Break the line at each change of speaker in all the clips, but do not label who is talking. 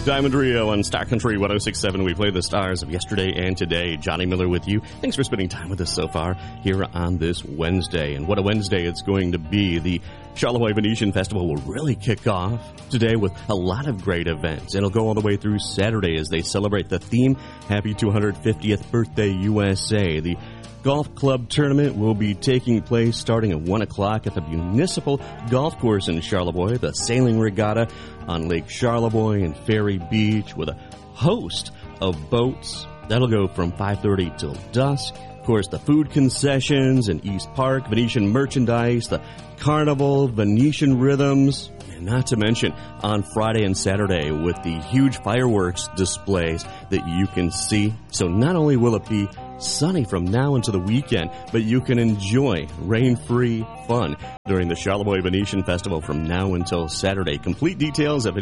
Diamond Rio on Star Country 106.7. We play the stars of yesterday and today. Johnny Miller with you. Thanks for spending time with us so far here on this Wednesday. And what a Wednesday it's going to be. The Charlevoix Venetian Festival will really kick off today with a lot of great events. It'll go all the way through Saturday as they celebrate the theme, Happy 250th Birthday USA. The Golf Club Tournament will be taking place starting at 1 o'clock at the Municipal Golf Course in Charlevoix. The Sailing Regatta on Lake Charlevoix and Ferry Beach with a host of boats. That'll go from 5:30 till dusk. Of course, the food concessions in East Park, Venetian merchandise, the Carnival, Venetian Rhythms, and not to mention on Friday and Saturday with the huge fireworks displays that you can see. So not only will it be sunny from now into the weekend, but you can enjoy rain-free fun during the Charlevoix Venetian Festival from now until Saturday. Complete details at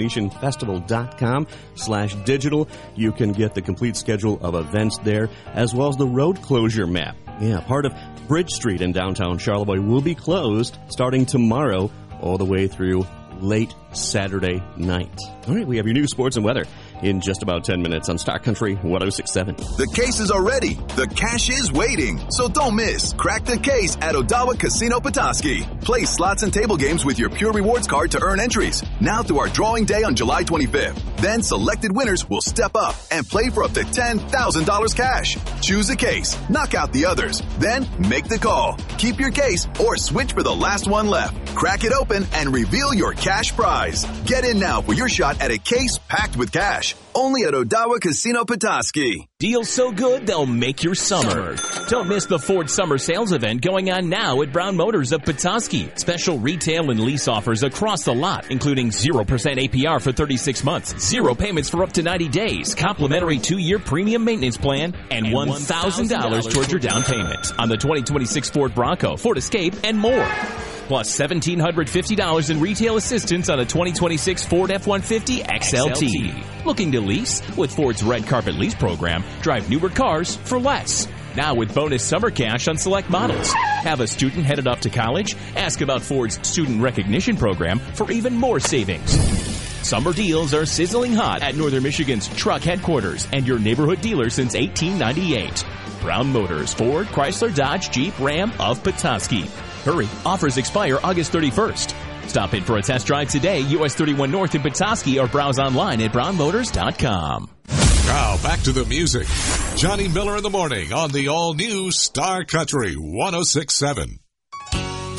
venetianfestival.com/digital. You can get the complete schedule of events there, as well as the road closure map. Yeah, part of Bridge Street in downtown Charlevoix will be closed starting tomorrow all the way through late Saturday night. All right, we have your news, sports, and weather in just about 10 minutes on Star Country 106.7.
The cases are ready. The cash is waiting. So don't miss. Crack the case at Odawa Casino Petoskey. Play slots and table games with your Pure Rewards card to earn entries. Now through our drawing day on July 25th. Then selected winners will step up and play for up to $10,000 cash. Choose a case. Knock out the others. Then make the call. Keep your case or switch for the last one left. Crack it open and reveal your cash prize. Get in now for your shot at a case packed with cash. Only at Odawa Casino Petoskey.
Deals so good, they'll make your summer. Don't miss the Ford Summer Sales event going on now at Brown Motors of Petoskey. Special retail and lease offers across the lot, including 0% APR for 36 months, 0 payments for up to 90 days, complimentary 2-year premium maintenance plan, and $1,000 towards your down payment on the 2026 Ford Bronco, Ford Escape, and more. Plus $1,750 in retail assistance on a 2026 Ford F-150 XLT. Looking to lease? With Ford's Red Carpet Lease program, drive newer cars for less. Now with bonus summer cash on select models. Have a student headed off to college? Ask about Ford's Student Recognition program for even more savings. Summer deals are sizzling hot at Northern Michigan's truck headquarters and your neighborhood dealer since 1898. Brown Motors, Ford, Chrysler, Dodge, Jeep, Ram of Petoskey. Hurry, offers expire August 31st. Stop in for a test drive today, US 31 North in Petoskey, or browse online at brownmotors.com.
Now back to the music. Johnny Miller in the morning on the all-new Star Country 106.7.